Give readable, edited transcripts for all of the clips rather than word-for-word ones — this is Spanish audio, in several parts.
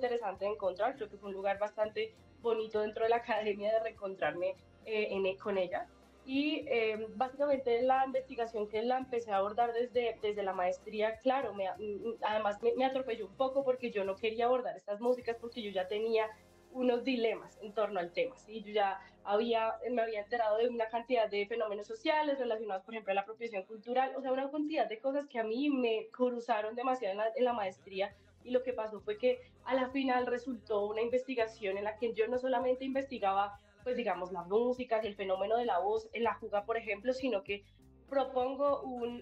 interesante de encontrar, creo que fue un lugar bastante bonito dentro de la academia de reencontrarme con ella. Y básicamente la investigación que la empecé a abordar desde la maestría, claro, además me atropelló un poco porque yo no quería abordar estas músicas porque yo ya tenía unos dilemas en torno al tema, ¿sí? Yo ya me había enterado de una cantidad de fenómenos sociales relacionados, por ejemplo, a la apropiación cultural, o sea, una cantidad de cosas que a mí me cruzaron demasiado en la maestría, y lo que pasó fue que a la final resultó una investigación en la que yo no solamente investigaba, pues digamos, la música y el fenómeno de la voz en la juga, por ejemplo, sino que propongo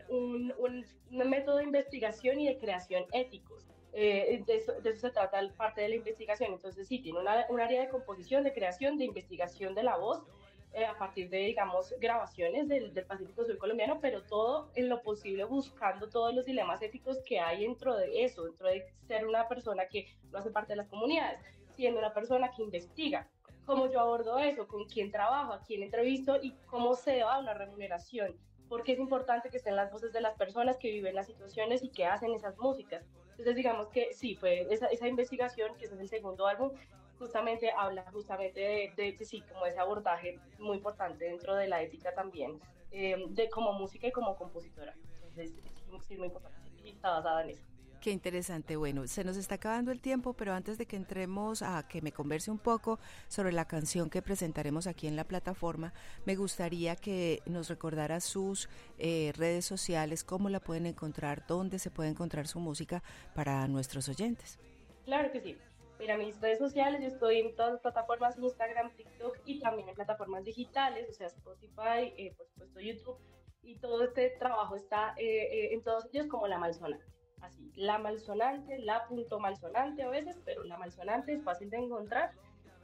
un método de investigación y de creación éticos. De eso se trata parte de la investigación. Entonces, sí, tiene un área de composición, de creación, de investigación de la voz, a partir de, digamos, grabaciones del Pacífico Sur colombiano, pero todo en lo posible buscando todos los dilemas éticos que hay dentro de eso, dentro de ser una persona que no hace parte de las comunidades, siendo una persona que investiga. Cómo yo abordo eso, con quién trabajo, a quién entrevisto y cómo se da una remuneración, porque es importante que estén las voces de las personas que viven las situaciones y que hacen esas músicas. Entonces, digamos que sí, fue esa investigación, que ese es el segundo álbum, justamente habla justamente de sí, como ese abordaje muy importante dentro de la ética también, de como música y como compositora. Entonces, sí, sí es muy importante y está basada en eso. Qué interesante. Bueno, se nos está acabando el tiempo, pero antes de que entremos a que me converse un poco sobre la canción que presentaremos aquí en la plataforma, me gustaría que nos recordara sus redes sociales, cómo la pueden encontrar, dónde se puede encontrar su música para nuestros oyentes. Claro que sí. Mira, mis redes sociales, yo estoy en todas las plataformas, Instagram, TikTok y también en plataformas digitales, o sea, Spotify, por supuesto YouTube, y todo este trabajo está en todos ellos como La Malsonante. Así, La Malsonante, la punto malsonante a veces, pero La Malsonante es fácil de encontrar.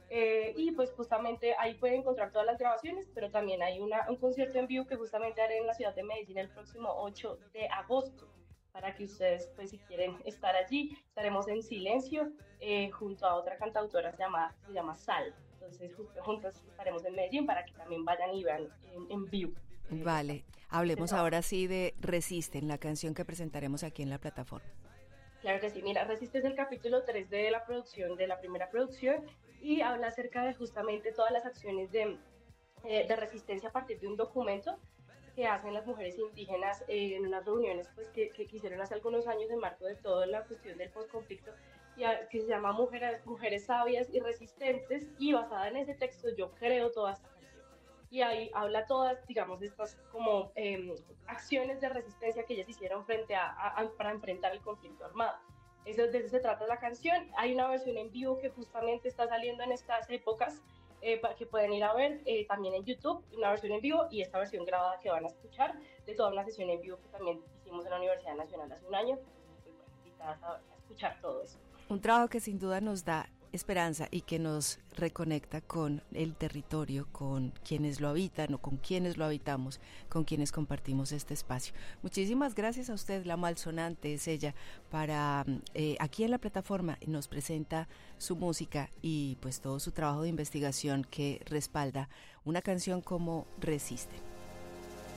Y pues justamente ahí pueden encontrar todas las grabaciones, pero también hay un concierto en vivo que justamente haré en la ciudad de Medellín el próximo 8 de agosto, para que ustedes, pues si quieren estar allí, estaremos en silencio junto a otra cantautora se llama Sal. Entonces, justo juntas estaremos en Medellín para que también vayan y vean en vivo. Vale, hablemos ahora sí de Resisten, la canción que presentaremos aquí en la plataforma. Claro que sí, mira, Resiste es el capítulo 3 de la producción, de la primera producción, y habla acerca de justamente todas las acciones de resistencia a partir de un documento que hacen las mujeres indígenas en unas reuniones pues, que hicieron hace algunos años en marco de toda la cuestión del postconflicto, que se llama Mujeres Sabias y Resistentes, y basada en ese texto yo creo toda esta canción. Y ahí habla todas, digamos, de estas como acciones de resistencia que ellas hicieron para enfrentar el conflicto armado. De eso se trata la canción. Hay una versión en vivo que justamente está saliendo en estas épocas, para que pueden ir a ver también en YouTube, una versión en vivo y esta versión grabada que van a escuchar de toda una sesión en vivo que también hicimos en la Universidad Nacional hace un año. Entonces, pues, bueno, invitadas a escuchar todo eso. Un trabajo que sin duda nos da esperanza y que nos reconecta con el territorio, con quienes lo habitan o con quienes lo habitamos, con quienes compartimos este espacio. Muchísimas gracias a usted, La Malsonante es ella, para aquí en la plataforma nos presenta su música y pues todo su trabajo de investigación que respalda una canción como Resiste.